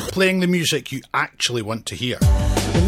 playing the music you actually want to hear.